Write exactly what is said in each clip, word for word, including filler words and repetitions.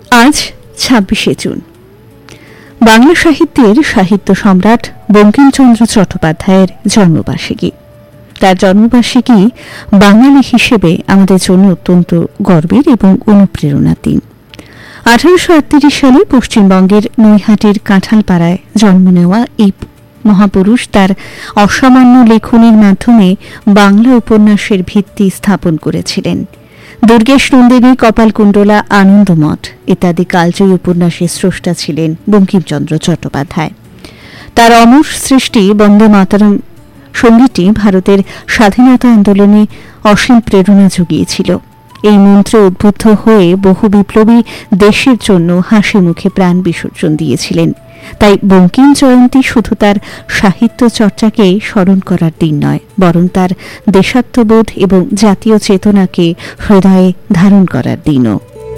আজ ছাব্বিশে জুন বাংলা সাহিত্যের সাহিত্য সম্রাট বঙ্কিমচন্দ্র চট্টোপাধ্যায়ের জন্মবার্ষিকী। তার জন্মবার্ষিকী বাঙালি হিসেবে আমাদের জন্য অত্যন্ত গর্বের এবং অনুপ্রেরণার দিন। আঠারোশো আটত্রিশ সালে পশ্চিমবঙ্গের নৈহাটির কাঁঠালপাড়ায় জন্ম নেওয়া এই মহাপুরুষ তার অসামান্য লেখনীর মাধ্যমে বাংলা উপন্যাসের ভিত্তি স্থাপন করেছিলেন। দুর্গেশ নন্দিনী, কপালকুণ্ডলা, আনন্দমঠ ইত্যাদি কালজয়ী উপন্যাসের স্রষ্টা ছিলেন বঙ্কিমচন্দ্র চট্টোপাধ্যায়। তার অমর সৃষ্টি বন্দে মাতরম সঙ্গীতটি ভারতের স্বাধীনতা আন্দোলনে অসীম প্রেরণা জুগিয়েছিল। এই মন্ত্রে উদ্বুদ্ধ হয়ে বহু বিপ্লবী দেশের জন্য হাসি মুখে প্রাণ বিসর্জন দিয়েছিলেন। তাই বঙ্কিম জয়ন্তী শুধু তার সাহিত্য চর্চাকে স্মরণ করার দিন নয়, বরং তার দেশাত্মবোধ এবং জাতীয় চেতনাকে হৃদয়ে ধারণ করার দিনও।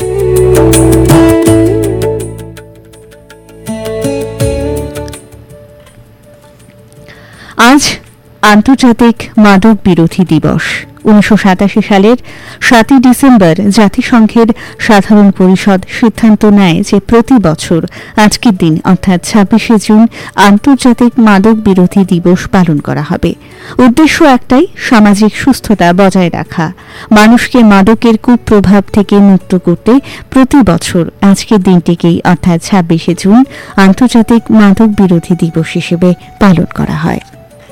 আজ আন্তর্জাতিক মাদক বিরোধী দিবস। উনিশশো সাতাশি সালের সাতই ডিসেম্বর জাতিসংঘের সাধারণ পরিষদ সিদ্ধান্ত নেয় যে প্রতি বছর আজকের দিন অর্থাৎ ছাব্বিশে জুন আন্তর্জাতিক মাদক বিরোধী দিবস পালন করা হবে। উদ্দেশ্য একটাই, সামাজিক সুস্থতা বজায় রাখা। মানুষকে মাদকের কুপ্রভাব থেকে মুক্ত করতে প্রতি বছর আজকের দিনটিকেই অর্থাৎ ছাব্বিশে জুন আন্তর্জাতিক মাদক বিরোধী দিবস হিসেবে পালন করা হয়।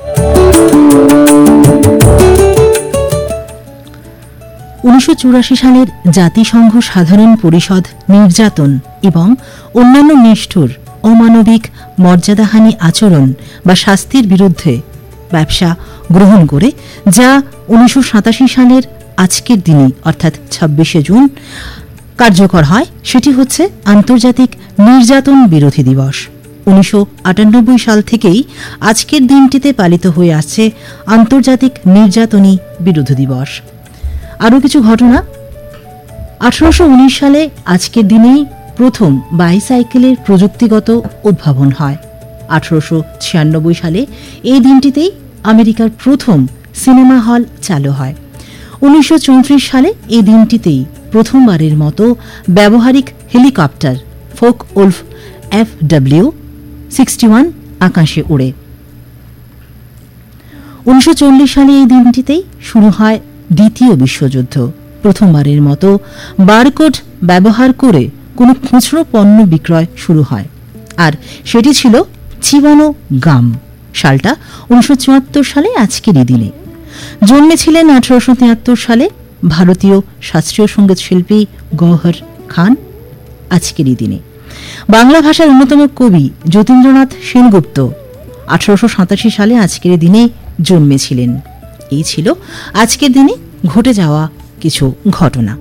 উনিশশো চুরাশি সালের জাতিসংঘ সাধারণ পরিষদ নির্যাতন এবং অন্যান্য নিষ্ঠুর অমানবিক মর্যাদাহানি আচরণ বা শাস্তির বিরুদ্ধে ব্যবসা গ্রহণ করে, যা উনিশশো সাতাশি সালের আজকের দিনই অর্থাৎ ছাব্বিশে জুন কার্যকর হয়, সেটি হচ্ছে আন্তর্জাতিক নির্যাতন বিরোধী দিবস। উনিশশো আটানব্বই সাল থেকেই আজকের দিনটিতে পালিত হয়ে আসছে আন্তর্জাতিক নির্যাতনী বিরোধী দিবস। আরও কিছু ঘটনা। আঠারোশো উনিশ সালে আজকের দিনেই প্রথম বাইসাইকেলের প্রযুক্তিগত উদ্ভাবন হয়। আঠারোশো ছিয়ানব্বই সালে এই দিনটিতেই আমেরিকার প্রথম সিনেমা হল চালু হয়। উনিশশো চৌত্রিশ সালে এই দিনটিতেই প্রথমবারের মতো ব্যবহারিক helicopter folk Wolf F W sixty one আকাশে উড়ে। উনিশশো চল্লিশ সালে এই দিনটিতেই শুরু হয় দ্বিতীয় বিশ্বযুদ্ধ। প্রথমবারের মতো বারকোড ব্যবহার করে কোনো খুচরো পণ্য বিক্রয় শুরু হয়, আর সেটি ছিল চিবানো গাম। সালটা উনিশশো চুয়াত্তর সালে আজকেরই দিনে। জন্মেছিলেন আঠারোশো তিয়াত্তর সালে ভারতীয় শাস্ত্রীয় সঙ্গীত শিল্পী গওহর খান আজকেরই দিনে। বাংলা ভাষার অন্যতম কবি যতীন্দ্রনাথ সেনগুপ্ত আঠারোশো সাতাশি সালে আজকের দিনে জন্মেছিলেন। এই ছিল আজকের দিনে ঘটে যাওয়া কিছু ঘটনা।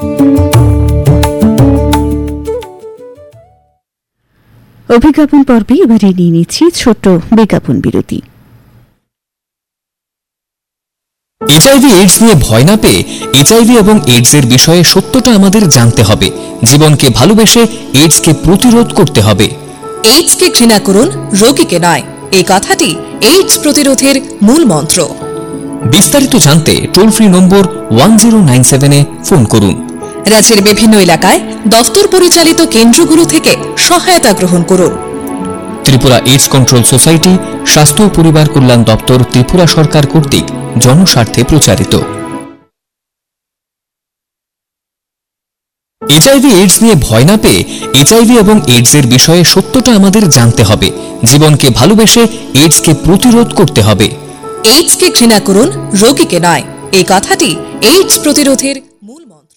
অভিজ্ঞাপন পর্বে এবারে নিয়ে নিচ্ছি ছোট্ট বিজ্ঞাপন বিরতি। এইচআইভি এইডস নিয়ে ভয় না পেয়ে এইচআইভি এবং এইডস এর বিষয়ে সত্যটা আমাদের জানতে হবে। জীবনকে ভালোবেসে এইডসকে প্রতিরোধ করতে হবে। এইডসকে ঘৃণা করুন, রোগীকে নয়, এই কথাটি এইডস প্রতিরোধের মূল মন্ত্র। বিস্তারিত জানতে toll free number one zero nine সেভেনে ফোন করুন। রাজ্যের বিভিন্ন এলাকায় দফতর পরিচালিত কেন্দ্রগুলো থেকে সহায়তা গ্রহণ করুন। ত্রিপুরা এইডস কন্ট্রোল সোসাইটি, স্বাস্থ্য ও পরিবার কল্যাণ দপ্তর, ত্রিপুরা সরকার কর্তৃক জনস্বার্থে প্রচারিত। এইচআইভি এইডস নিয়ে ভয় না পেয়ে এইচআইভি এবং এইডস এর বিষয়ে সত্যটা আমাদের জানতে হবে। জীবনকে ভালোবেসে এইডসকে প্রতিরোধ করতে হবে। এইডসকে ঘৃণা করুন, রোগীকে নয়, এই কথাটি এইডস প্রতিরোধের মূল মন্ত্র।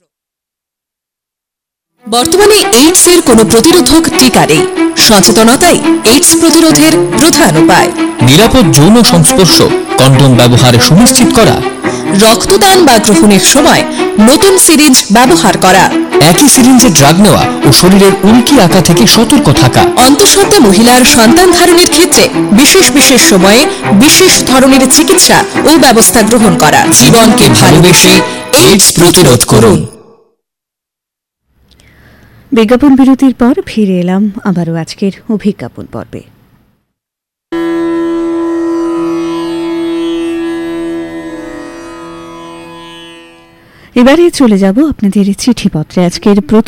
বর্তমানে এইডস এর কোনো প্রতিরোধক টিকা নেই। সচেতনতাই এইডস প্রতিরোধের প্রধান উপায়। নিরাপদ যৌন সংস্পর্শ, কন্ডোম ব্যবহার সুনিশ্চিত করা, রক্তদান বা গ্রহণের সময় নতুন সিরিঞ্জ ব্যবহার করা, একই সিরিঞ্জে ড্রাগ নেওয়া ও শরীরের উল্কি আঁকা থেকে সতর্ক থাকা, অন্তঃসত্ত্বা মহিলার সন্তান ধারণের ক্ষেত্রে বিশেষ বিশেষ সময়ে বিশেষ ধরনের চিকিৎসা ও ব্যবস্থা গ্রহণ করা। জীবনকে ভালোবেসে এইডস প্রতিরোধ করুন। বিজ্ঞাপন বিরতির পর ফিরে এলাম আবারও আজকের অভিজ্ঞাপন পর্বে। এবারে চলে যাব আপনাদের চিঠিপত্রে। আজকের